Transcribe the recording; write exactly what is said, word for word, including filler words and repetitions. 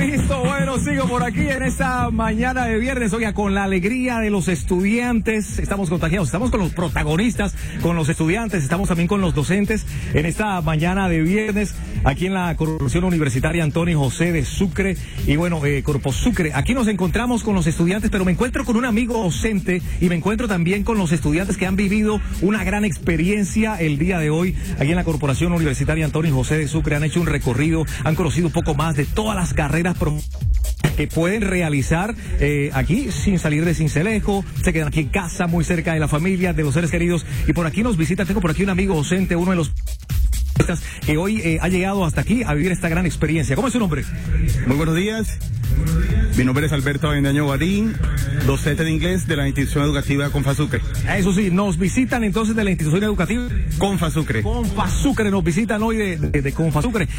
Listo, bueno, sigo por aquí en esta mañana de viernes, oiga, con la alegría de los estudiantes, estamos contagiados, estamos con los protagonistas, con los estudiantes, estamos también con los docentes en esta mañana de viernes, aquí en la Corporación Universitaria Antonio José de Sucre, y bueno, eh, Corpo Sucre, aquí nos encontramos con los estudiantes, pero me encuentro con un amigo docente, y me encuentro también con los estudiantes que han vivido una gran experiencia el día de hoy, aquí en la Corporación Universitaria Antonio José de Sucre, han hecho un recorrido, han conocido un poco más de todas las carreras que pueden realizar eh, aquí sin salir de Sincelejo, se quedan aquí en casa, muy cerca de la familia, de los seres queridos, y por aquí nos visita, tengo por aquí un amigo docente, uno de los que hoy eh, ha llegado hasta aquí a vivir esta gran experiencia. ¿Cómo es su nombre? Muy buenos días. Mi nombre es Alberto Avendaño Guarín, docente de inglés de la institución educativa Confasucre. Eso sí, nos visitan entonces de la institución educativa Confasucre. Confasucre, nos visitan hoy de, de, de Confasucre.